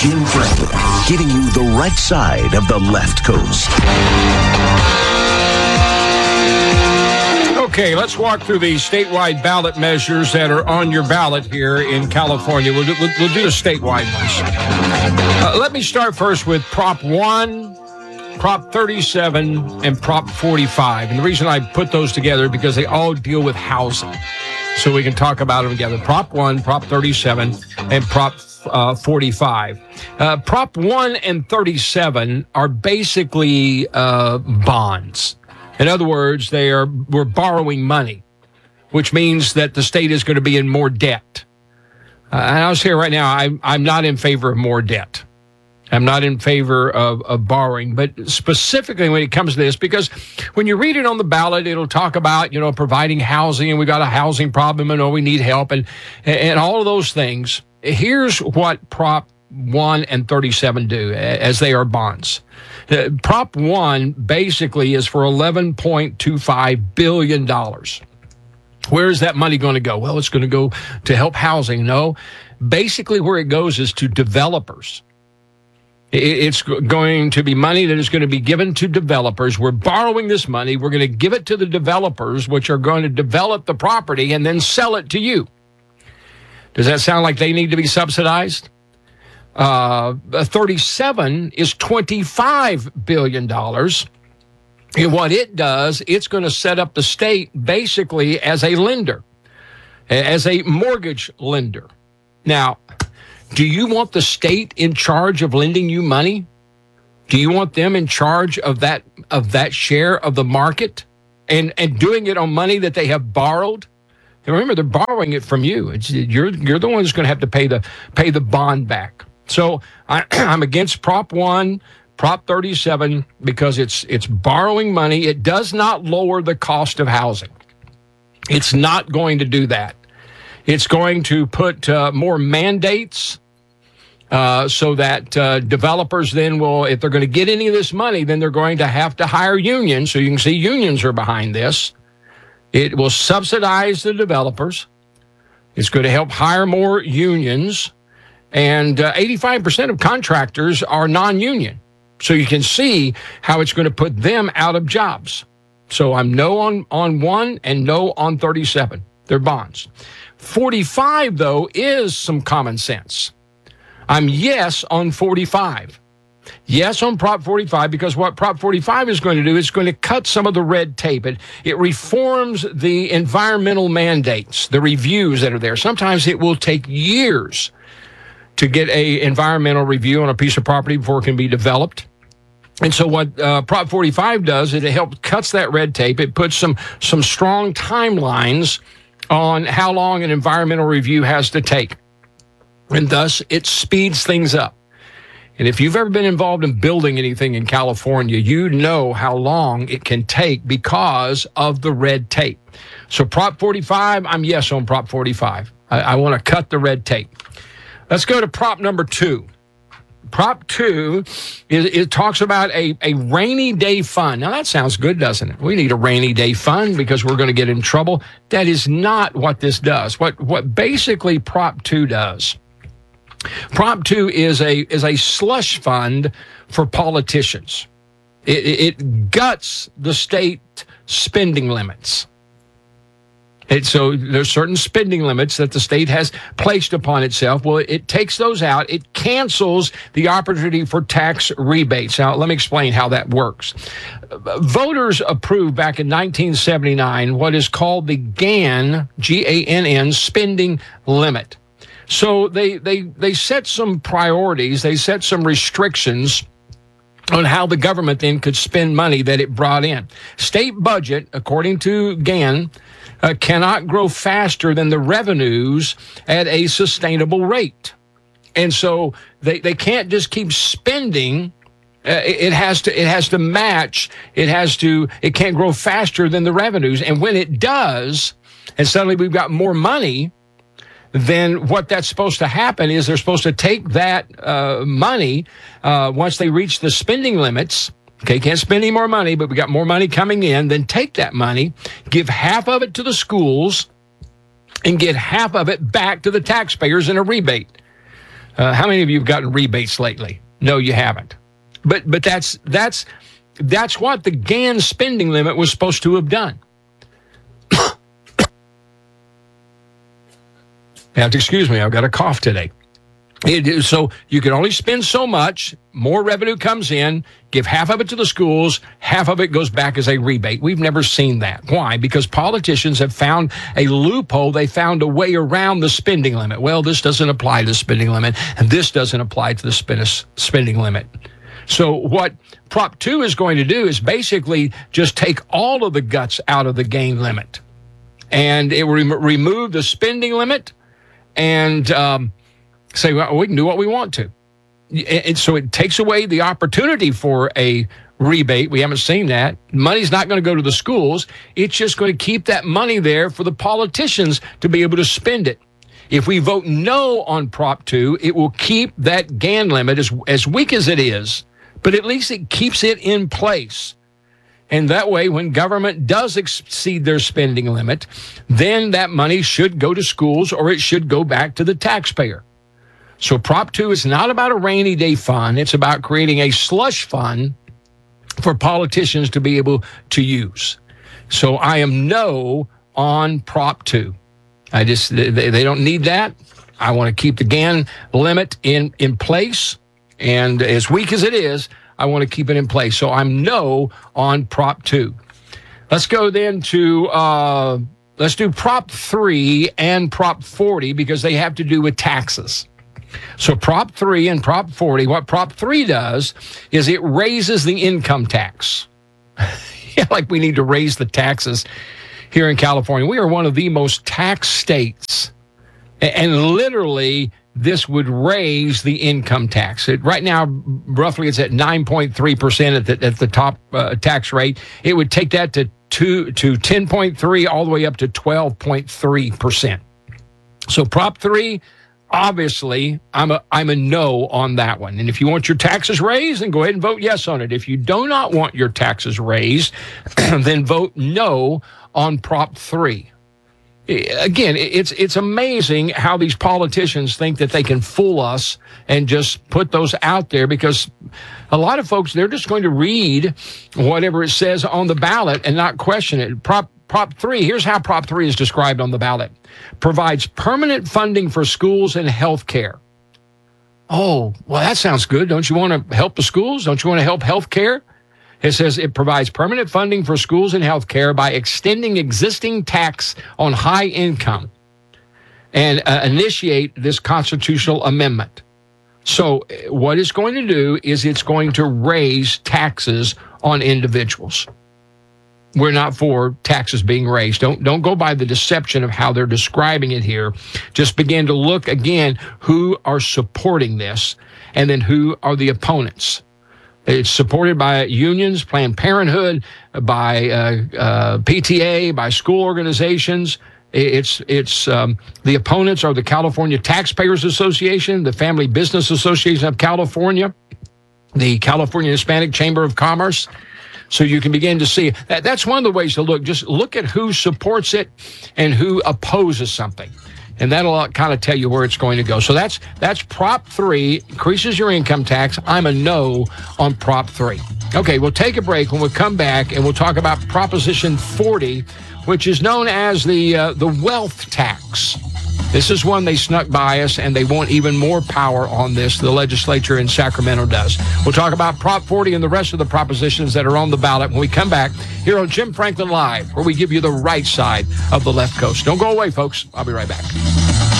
Jim Franklin, giving you the right side of the left coast. Okay, let's walk through the statewide ballot measures that are on your ballot here in California. We'll do the statewide ones. Let me start first with Prop 1, Prop 37, and Prop 45. And the reason I put those together because they all deal with housing. So we can talk about them together. Prop 1, Prop 37, and Prop 45. Prop 1 and 37 are basically bonds. In other words, we're borrowing money, which means that the state is going to be in more debt. And I'll say right now, I'm not in favor of more debt. I'm not in favor of borrowing, but specifically when it comes to this, because when you read it on the ballot, it'll talk about, providing housing, and we got a housing problem, and we need help, and all of those things. Here's what Prop 1 and 37 do, as they are bonds. Prop 1 basically is for $11.25 billion. Where is that money going to go? Well, it's going to go to help housing. No, basically where it goes is to developers. It's going to be money that is going to be given to developers. We're borrowing this money. We're going to give it to the developers, which are going to develop the property and then sell it to you. Does that sound like they need to be subsidized? 37 is $25 billion. And what it does, it's going to set up the state basically as a lender, as a mortgage lender. Now, do you want the state in charge of lending you money? Do you want them in charge of that share of the market and doing it on money that they have borrowed? And remember, they're borrowing it from you. You're the one who's going to have to pay the bond back. So I'm against Prop 1, Prop 37, because it's borrowing money. It does not lower the cost of housing. It's not going to do that. It's going to put more mandates so that developers then will, if they're going to get any of this money, then they're going to have to hire unions. So you can see unions are behind this. It will subsidize the developers. It's going to help hire more unions. And 85% of contractors are non-union. So you can see how it's going to put them out of jobs. So I'm no on 1 and no on 37. They're bonds. 45, though, is some common sense. I'm yes on 45. Yes on Prop 45, because what Prop 45 is going to do is going to cut some of the red tape. It reforms the environmental mandates, the reviews that are there. Sometimes it will take years to get a environmental review on a piece of property before it can be developed. And so what Prop 45 does is it helps cuts that red tape. It puts some strong timelines on how long an environmental review has to take. And thus, it speeds things up. And if you've ever been involved in building anything in California, you know how long it can take because of the red tape. So Prop 45, I'm yes on Prop 45. I want to cut the red tape. Let's go to Prop number 2. Prop 2, it talks about a rainy day fund. Now, that sounds good, doesn't it? We need a rainy day fund because we're going to get in trouble. That is not what this does. What basically Prop 2 does, Prop 2 is a slush fund for politicians. It guts the state spending limits. So there's certain spending limits that the state has placed upon itself. Well, it takes those out. It cancels the opportunity for tax rebates. Now, let me explain how that works. Voters approved back in 1979 what is called the GANN, G-A-N-N, spending limit. So they set some priorities. They set some restrictions on how the government then could spend money that it brought in. State budget, according to GANN, cannot grow faster than the revenues at a sustainable rate. And so they can't just keep spending. It has to match. It can't grow faster than the revenues. And when it does, and suddenly we've got more money, then what that's supposed to happen is they're supposed to take that money once they reach the spending limits. Okay, can't spend any more money, but we got more money coming in. Then take that money, give half of it to the schools, and get half of it back to the taxpayers in a rebate. How many of you have gotten rebates lately? No, you haven't. But that's what the GAN spending limit was supposed to have done. You have to excuse me, I've got a cough today. So you can only spend so much, more revenue comes in, give half of it to the schools, half of it goes back as a rebate. We've never seen that. Why? Because politicians have found a loophole. They found a way around the spending limit. Well, this doesn't apply to the spending limit, and this doesn't apply to the spending limit. So what Prop 2 is going to do is basically just take all of the guts out of the gain limit. And it will remove the spending limit and say, well, we can do what we want to. And so it takes away the opportunity for a rebate. We haven't seen that. Money's not going to go to the schools. It's just going to keep that money there for the politicians to be able to spend it. If we vote no on Prop 2, it will keep that GAN limit as weak as it is, but at least it keeps it in place. And that way, when government does exceed their spending limit, then that money should go to schools or it should go back to the taxpayer. So Prop 2 is not about a rainy day fund. It's about creating a slush fund for politicians to be able to use. So I am no on Prop 2. They don't need that. I want to keep the GAN limit in place. And as weak as it is, I want to keep it in place. So I'm no on Prop 2. Let's go then to, let's do Prop 3 and Prop 40 because they have to do with taxes. So Prop 3 and Prop 40, what Prop 3 does is it raises the income tax. Yeah, like we need to raise the taxes here in California. We are one of the most taxed states. And literally, this would raise the income tax. Right now, roughly, it's at 9.3% at the top tax rate. It would take that to 10.3 all the way up to 12.3%. So Prop 3, obviously, I'm a no on that one. And if you want your taxes raised, then go ahead and vote yes on it. If you do not want your taxes raised, then vote no on Prop 3. Again, it's amazing how these politicians think that they can fool us and just put those out there, because a lot of folks, they're just going to read whatever it says on the ballot and not question it. Prop 3, here's how Prop 3 is described on the ballot. Provides permanent funding for schools and health care. Oh, well, that sounds good. Don't you want to help the schools? Don't you want to help health care? It says it provides permanent funding for schools and health care by extending existing tax on high income and initiate this constitutional amendment. So what it's going to do is it's going to raise taxes on individuals. We're not for taxes being raised. Don't go by the deception of how they're describing it here. Just begin to look again who are supporting this and then who are the opponents. It's supported by unions, Planned Parenthood, by PTA, by school organizations. It's the opponents are the California Taxpayers Association, the Family Business Association of California, the California Hispanic Chamber of Commerce. So you can begin to see that's one of the ways to look. Just look at who supports it and who opposes something. And that'll kind of tell you where it's going to go. So that's Prop 3, increases your income tax. I'm a no on Prop 3. Okay, we'll take a break. When we come back, and we'll talk about Proposition 40, which is known as the wealth tax. This is one they snuck by us, and they want even more power on this. The legislature in Sacramento does. We'll talk about Prop 40 and the rest of the propositions that are on the ballot when we come back here on Jim Franklin Live, where we give you the right side of the left coast. Don't go away, folks. I'll be right back.